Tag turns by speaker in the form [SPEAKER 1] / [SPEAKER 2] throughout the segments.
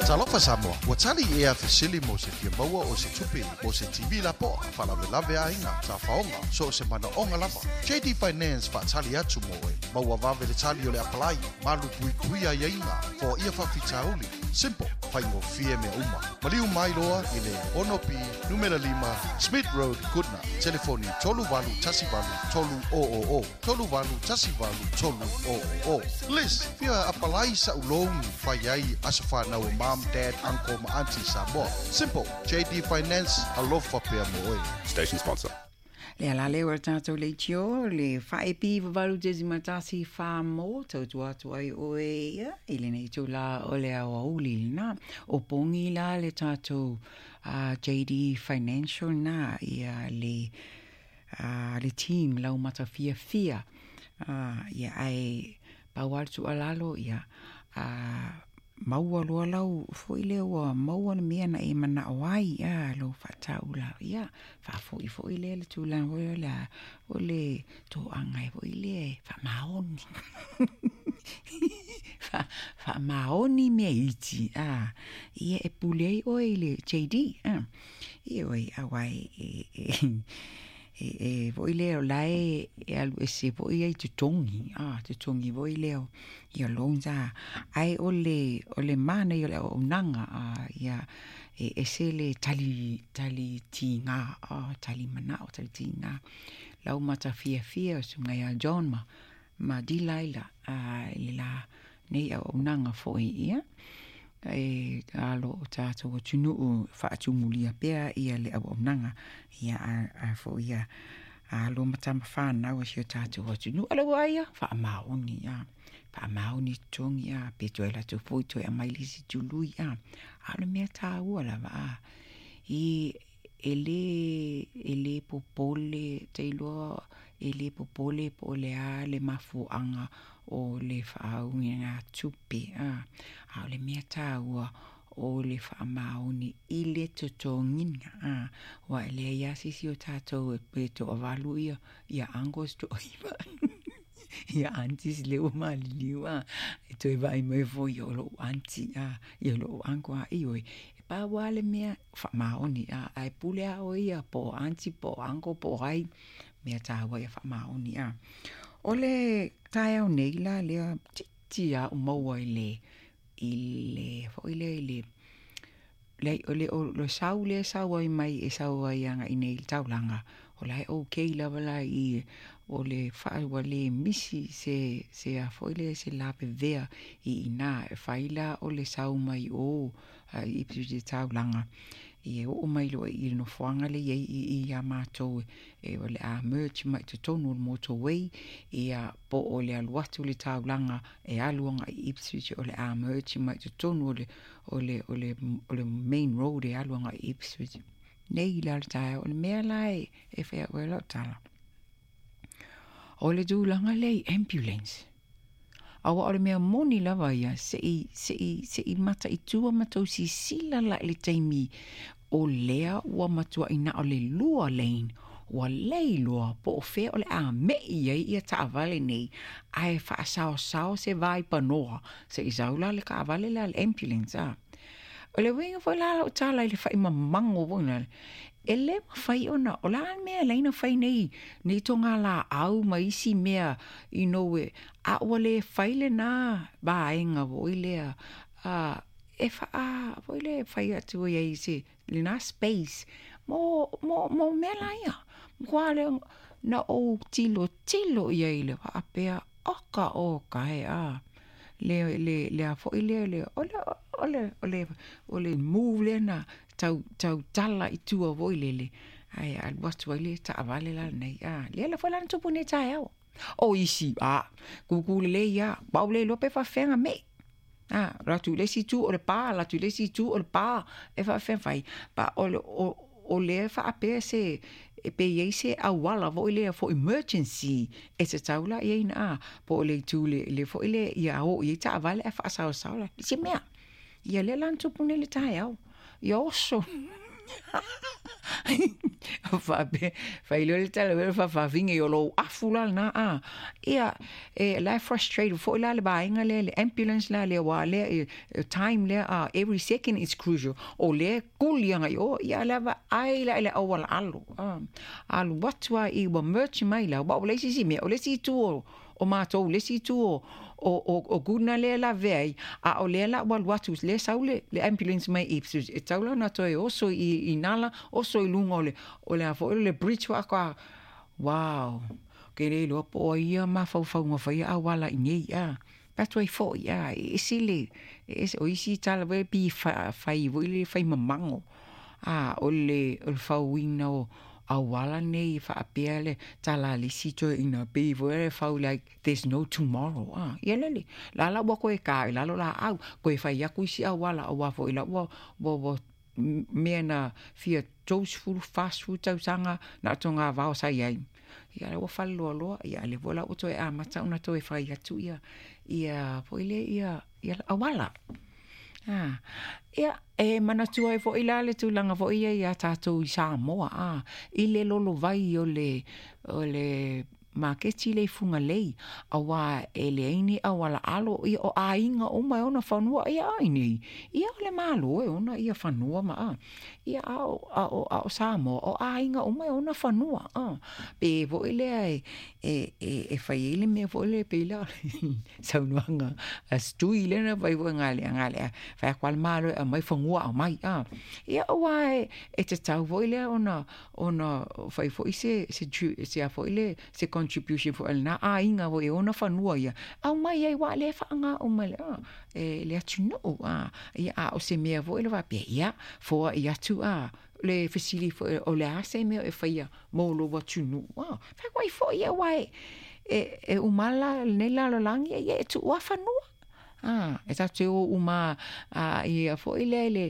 [SPEAKER 1] Talofa Samoa, ua tali ea fesili mo se fia maua o se tupi mo se TV la po, whalawelawe a inga, ta whaonga, so se mana onga lava. JD Finance fa tali atu mo e, maua wawe le tali o le apalai, malu pui kuia ia inga, for ia whawhitauli. Simple, whaingo fie me uma. Maliu mai loa i le Onopi, numera 5, Smith Road, Goodna. Telefoni tolu walu tasi walu tolu o. Tolu walu tasi walu tolu o. Liz, fia apalai sa ulongi, whaiai asafa na o mom, dad, uncle, ma auntie Samoa. Simple, JD Finance, alofa pia mo e.
[SPEAKER 2] Station sponsor.
[SPEAKER 3] Le ala le ora tātou le tio, le whaepi wawaru te zimatasi wha mo, tau atu ai oe ia, ile nei tau la o le awa uli na, o pongi la le tātou JD Financial na, ia le team lau mata fia, ia ai pauartu alalo, ia maua loa lau foi le ua maua na mea na e mana awai lo whatau lau ia foi le tūla o le tō angai foi le whamaoni whamaoni mea iti ia e pulei o le JD ia oi awai voi leo lai alu ese voi ai tutongi voi leo ia lonza ai ole mana ia le onanga ia ese le tali tinga tali mana o tali tinga lau mata fia sunga ya John ma dilaila ila nei onanga foi ia alo tātou o tunu o whaatumulia pēr ia le au nanga ia a fo ia alo matama whanau si o tātou o tunu alo aia whaamaoni tongi a peto e la tu foito e mailisi tului alo mea tā ua lava ele popole teilo ele popole po le mafuanga o le whaungi ngā tupi a le mea tāua o le whaamaoni i le totonginga wa le ia sisi o tātou e peto o walu ia angos to iwa ia antis le o maliliu e to e vai mai fo i o lo anti i o lo angwa i oi pa wale mea whaamaoni ai pule a o ia po anti po ango po ai mea tāua ia whaamaoni ole tai au nei la le tia o maua ile o sau ai mai e sau ai anga i nei taulanga o lai okay la wala i o le whaua le misi se a foile se lape vea i ina e whaila o le sau mai o i piti taulanga i o mai lo i no whanga le i a mātou e o le a merch mai te tonu o motorway i a po o le aluatu le taulanga e aluanga i Ipswich o le a merch mai te tonu o le main road e aluanga i Ipswich nei la tae o le mea lai e whea ue lau tala o le dūlanga lei ambulance awa o le mea moni lava ia se i mata i tua matau si sila la le taimi o lea ua matua ina o le lua lane ua lei loa po o fea o le a mei ia ta avale nei ai wha sao se vai panoa se i zaula le ka avale la le ambulance o le winga foi la o tala i le whai mamango wona e le mawhai ona o la mea leina whai nei tonga la au maisi mea i noe a ua le whaile na ba inga vo i lea e wha vo i le whai atu i se le na space mo mea laia kwa le na o tilo i le wa apea oka he le a fo i le ole move le na tau tala i tua vo i le ai al watu ile ta avale la nei le fa la tupu ne tai o isi ku le ia ba le lo pe fa fenga me la tu le si tu o le pa la tu le si tu o le pa e fa fen fai pa o le fa ape se e pe ye se a wala vo ile for emergency e se taula ye na po le tu le fo ile ia o ye ta avale e fa sa la si mea ia le lan tupu ne le tai yo so Fa ilo le tala fa vinga yo lo afula na ia la frustrated for la bainga le ambulance la le wa le time le every second is crucial o le kulianga yo ia la va ai la awal alu whatwa I wa merch mai la ba le si me o le si tu o matou le si tu o guna le la vei o le la wal watu le saule le ambulance mai ipsus e taula na toi oso I nala oso I lunga o le afo le bridge wa ka wow ke le lo po ia ma fau nga fai wala ingi patoi fo ia sile o isi tala ve pi fai le fai mamango o le fau wino awala nei fa apiele tala le sito ina be vore fa like there's no tomorrow yelele la wako e ka la la au ko fa ya ku si awala wa fo ila wo me na fia toast food fast food tau sanga na tonga va sa ia ia le fa lo ia le vola o to e mata una to e fa ya tu ia fo ile ia awala ia manatua e fo ila le tulanga fo ia tatou I Samoa ile lolo vai o le maketi le funga lei awa ele ini awala alo I o ainga o mai ona fanua ia ai ia le malo e ona ia fanua ma ia o Samoa o ainga o mai ona fanua pe vo ile e fai ele me vo le pe la saunuanga stui le na vai vo ngale fa kwal malo a mai fanua mai ia wa e te tau vo ile ona fai fo se a fo ile se contribution for na inga wo e ona fanua ia au mai ai wa le fanga o mai le atu no ia o se me vo le va pe ia fo ia tu le facility for o le ase me e faia mo lo wa tu no fa wai fo ia wai e umala ne la langi ia tu wa fanua e ta te o uma ia fo ile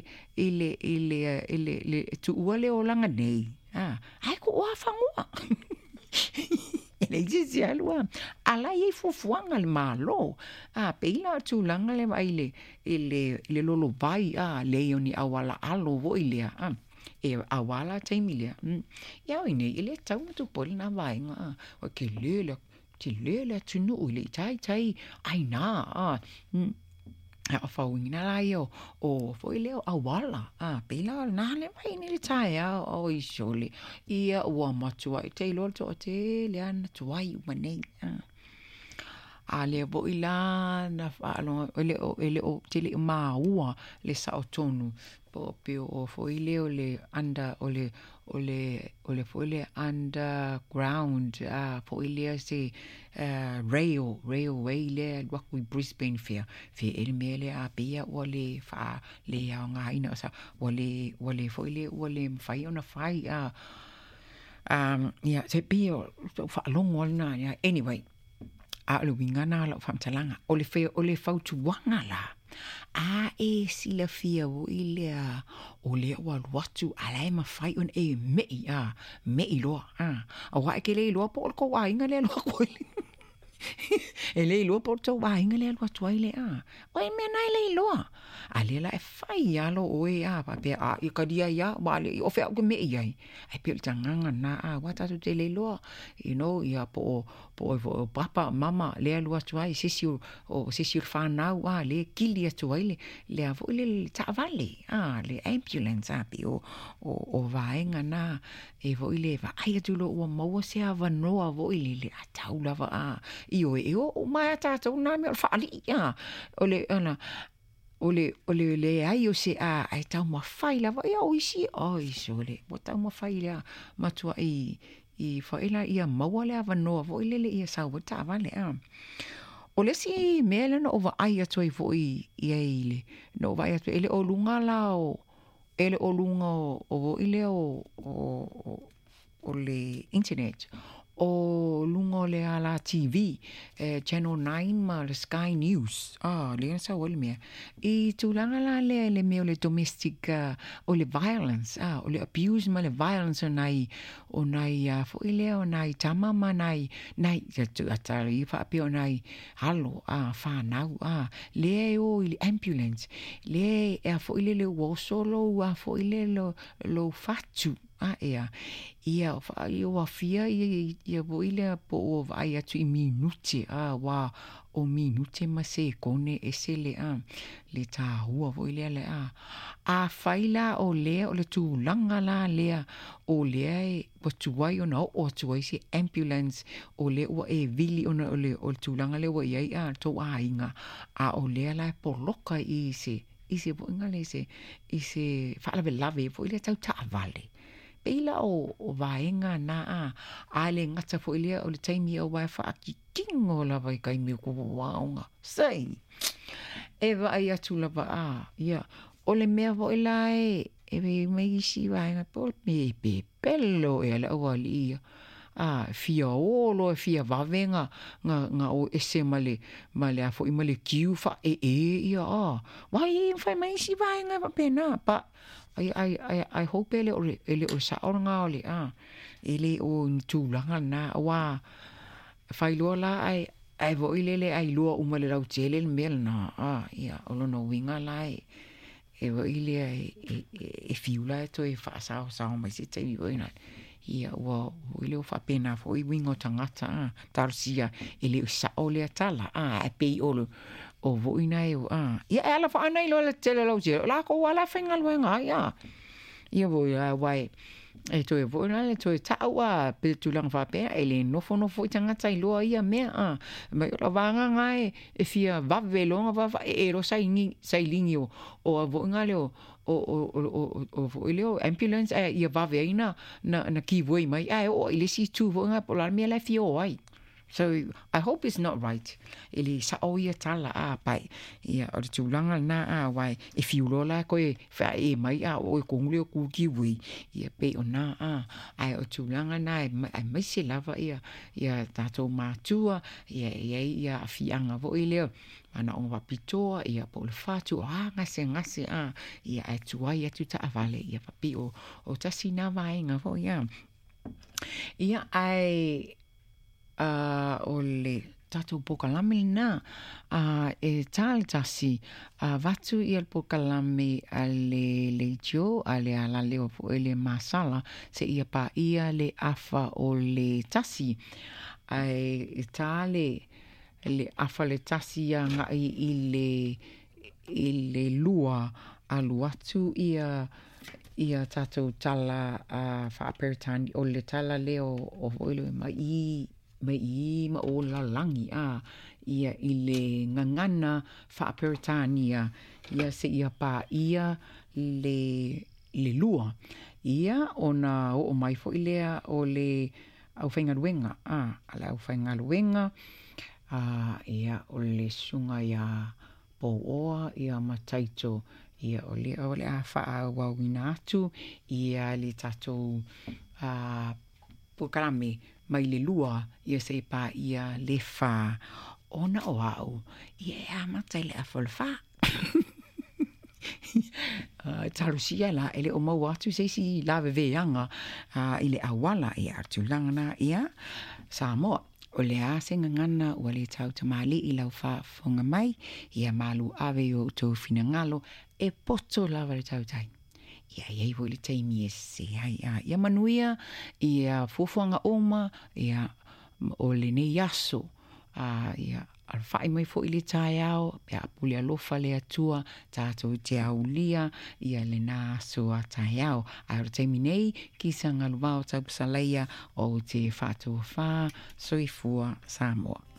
[SPEAKER 3] tu wale o langa nei ai ko wa fangua ele dizia alua ala ye fufuanga le malo peila tu langa le vai le lolo vai le oni awala alo vo ile e awala taimilia ia ine ile tau tu pol na vai o ke le tu no ile tai ai na a fawina la yo o foi leo awala pela na le vai ni le tai o isole ia o matua te lo to te le an tuai mane ale bo ila na fa lo ele o te le maua le sa otonu po pe o foi leo le anda ole foi le underground po ile se railway le waku Brisbane fair ele mele a pia ole fa le nga ina sa ole foi le ole fai ona fai ya se pia fa long na ya anyway lo wingana la famtalanga ole fautu wanga la e sila fia wo ile ole wa watu ala ma fai on e mei lo wa ke le lo por ko wa inga le lo ko ele lo por to wa inga le lo to ile oi me na le lo ale la fai ya lo o pa pe I ka dia ya ba le o fe ko me ai ai pe tanga na wa ta te le lo ya po papa mama le lo to ai sisi fa na wa le kili to ile le avo le ta vale le ambulance pe o va inga na e vo ile va ai tu lo o mo se ava no avo ile le ataula va io o ma ta to na me fa ali ole ana ole ai o se ai tau ma fai lava ia o isi sole mo tau ma fai la matua I fa ila ia maua le ava noa vo ile ia sa o ta vale o le si mele no ova ai atu I vo I ile no vai atu ele o lunga la ele o lunga o vo ile o le internet o lungo le ala TV, Channel 9 ma le Sky News. Le sa wale mea. I tūlanga la le mea o le domestic, o le violence, o le abuse ma le violence o nai, fo ile o nai tama ma nai, atari whaape o nai halo, whanau, le o ili ambulance, le fo ile le wosolo, fo ile lo fatu, ia wa fia ia wo ile po o vai atu I minute wa o minute ma se kone esele le ta hua wo ile le a faila o le tu langa la le o le o tuai ona o tuai se ambulance o le o e vili ona o tu langa le wo ia to ainga o le la po loka I se po ngale se fala lave wo ile tau ta vale Ila o vaenga na ale ngata fo ilia o le taimi o wai wha aki kingo lava I kai mea kua waonga. Sei! Ewa ai atu lava ia. O le mea fo ila e mei si vaenga po me pe pelo e ala o ali ia. Fia olo fia vavenga nga o ese male a fo I male kiu fa ia Wai fai mai si vaenga va pena pa I hope ele o sa oranga ole ele o tūlanga na wa fai loa la ai vo ile ai loa umale rau tele mel na ia o no winga la e vo ile e fiula to e fa sa mai se te vo ina ia wa ile o fa pena fo I wingo tangata tarsia ele o sa ole tala e pe o vo ina ia ala fa ana ilo le tele lo je la ko wala fenga luenga ia vo wai e to e vo ina le to ta wa pe tu lang fa pe ele no fo tanga tai lo ia me ma la vanga ngai e fia va velonga va ro sai lingi o vo ngale o ile o ambulance ia va veina na ki voi mai o ile si tu vo nga polar me la fio ai So I hope it's not right. Ili sa o ia tala pai. Ia o te ulanga na wai e fiulola koe wha mai o kongule o kukiwi. Ia pe o na ai o te ulanga na mai se lava ia tatou mātua ia fianga vo I leo. Ana o wapitoa ia po le fatu ngase ia atuai atu ta avale ia papi o tasina vaenga vo ia. Ia ai o le tatou pokalame na e tal tasi vatu I el pokalame le jo ale ala leo po ele masala se ia pa ia le afa o le tasi ai tale le afa le tasi ia ngai I le lua alu atu ia tatou tala whaaperitani o le tala leo o oilo mai ma o la langi ia I le ngangana whaaperitania ia se ia pa ia le lua ia ona o mai fo ilea o le au whaingaruenga ala au whaingaruenga ia o le sunga ia po oa ia mataito ia o le a wha wawina atu ia le tatou pokalame mai le lua ia se pa ia le fa ona o au ia matai le afolfa tarusia la ele o mau atu se si lave veanga ile awala ia artulanga ia Samoa o le a se ngana o le tau tamali I lau fa fonga mai ia malu ave o tau finangalo e poto lava le tau tai ia vo le taimi e se ia manuia ia fofuanga oma ia o le ne yaso ia al fai mai fo ile tai au pe apuli alofa le atua tatou te aulia ia le na so tai au ai o taimi nei ki sanga lua o tau salaia o te fatu fa soifua Samoa